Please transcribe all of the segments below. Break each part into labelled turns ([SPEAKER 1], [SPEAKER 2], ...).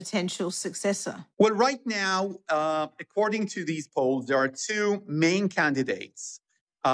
[SPEAKER 1] potential successor?
[SPEAKER 2] Well, right now, according to these polls, there are two main candidates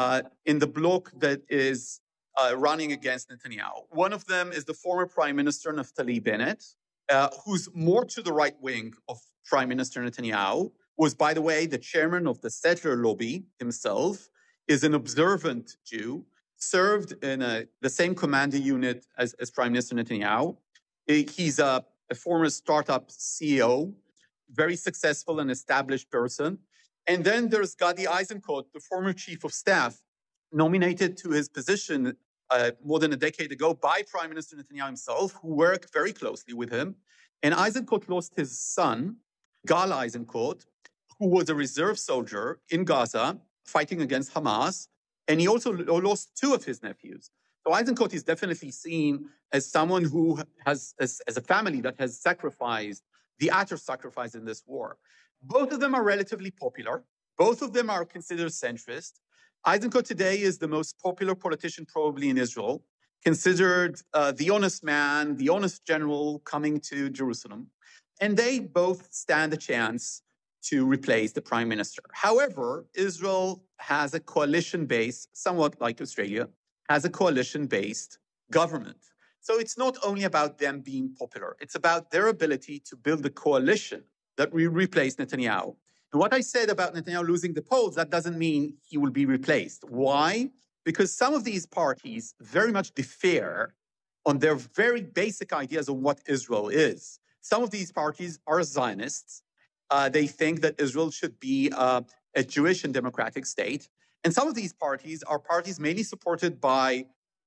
[SPEAKER 2] in the bloc that is running against Netanyahu. One of them is the former Prime Minister Naftali Bennett, who's more to the right wing of Prime Minister Netanyahu, was, by the way, the chairman of the settler lobby himself, is an observant Jew, served in the same command unit as Prime Minister Netanyahu. He's a former startup CEO, very successful and established person. And then there's Gadi Eisenkot, the former chief of staff, nominated to his position more than a decade ago by Prime Minister Netanyahu himself, who worked very closely with him. And Eisenkot lost his son, Gal Eisenkot, who was a reserve soldier in Gaza fighting against Hamas. And he also lost two of his nephews. So Eisenkot is definitely seen as someone who has, as a family that has sacrificed, the utter sacrifice in this war. Both of them are relatively popular. Both of them are considered centrist. Eisenkot today is the most popular politician probably in Israel, considered the honest man, the honest general coming to Jerusalem. And they both stand a chance to replace the prime minister. However, Israel has a coalition-based, somewhat like Australia, has a coalition-based government. So it's not only about them being popular, it's about their ability to build a coalition that will replace Netanyahu. And what I said about Netanyahu losing the polls, that doesn't mean he will be replaced. Why? Because some of these parties very much differ on their very basic ideas of what Israel is. Some of these parties are Zionists. They think that Israel should be a Jewish and democratic state. And some of these parties are parties mainly supported by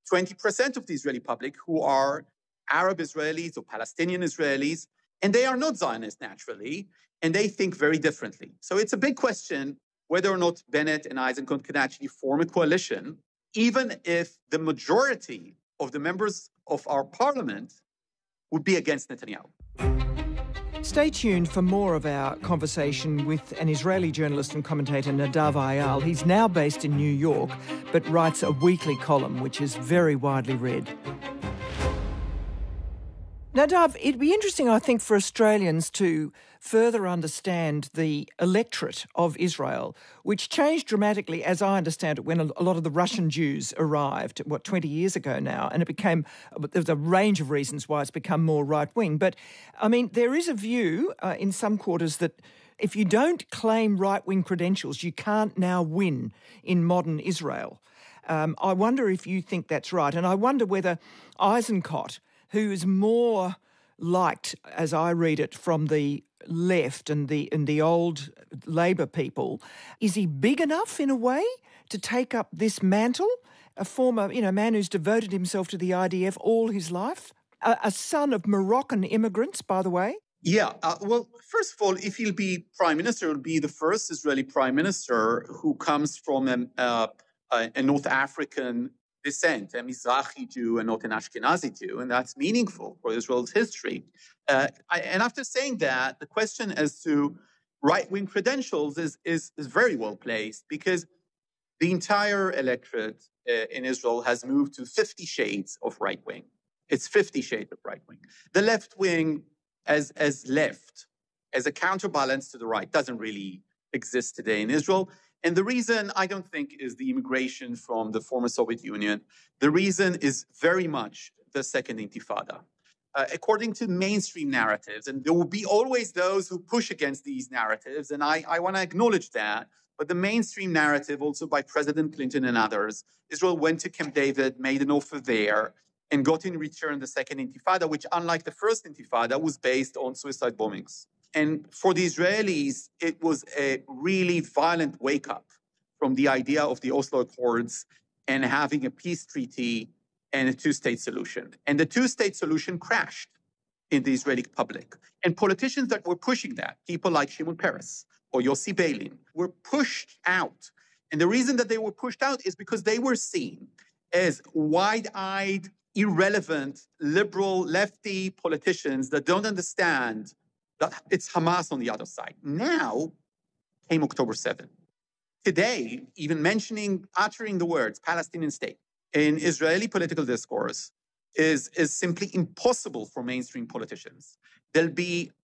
[SPEAKER 2] 20% of the Israeli public who are Arab Israelis or Palestinian Israelis. And they are not Zionists naturally, and they think very differently. So it's a big question whether or not Bennett and Eisenkot can actually form a coalition, even if the majority of the members of our parliament would be against Netanyahu.
[SPEAKER 3] Stay tuned for more of our conversation with an Israeli journalist and commentator, Nadav Ayal. He's now based in New York, but writes a weekly column, which is very widely read. Nadav, it'd be interesting, I think, for Australians to further understand the electorate of Israel, which changed dramatically, as I understand it, when a lot of the Russian Jews arrived, 20 years ago now, and there's a range of reasons why it's become more right-wing. But, I mean, there is a view in some quarters that if you don't claim right-wing credentials, you can't now win in modern Israel. I wonder if you think that's right, and I wonder whether Eisenkot, who is more liked, as I read it, from the left and the old Labor people, is he big enough in a way to take up this mantle? A former, man who's devoted himself to the IDF all his life, a son of Moroccan immigrants, by the way.
[SPEAKER 2] Yeah, well, first of all, if he'll be prime minister, he'll be the first Israeli prime minister who comes from a North African descent, a Mizrahi Jew and not an Ashkenazi Jew, and that's meaningful for Israel's history. And after saying that, the question as to right-wing credentials is very well placed because the entire electorate in Israel has moved to 50 shades of right-wing. It's 50 shades of right-wing. The left wing as left, as a counterbalance to the right, doesn't really exist today in Israel. And the reason, I don't think, is the immigration from the former Soviet Union. The reason is very much the Second Intifada. According to mainstream narratives, and there will be always those who push against these narratives, and I want to acknowledge that, but the mainstream narrative, also by President Clinton and others, Israel went to Camp David, made an offer there, and got in return the Second Intifada, which, unlike the First Intifada, was based on suicide bombings. And for the Israelis, it was a really violent wake-up from the idea of the Oslo Accords and having a peace treaty and a two-state solution. And the two-state solution crashed in the Israeli public. And politicians that were pushing that, people like Shimon Peres or Yossi Beilin, were pushed out. And the reason that they were pushed out is because they were seen as wide-eyed, irrelevant, liberal, lefty politicians that don't understand that it's Hamas on the other side. Now came October 7th. Today, even uttering the words Palestinian state in Israeli political discourse is simply impossible for mainstream politicians. There'll be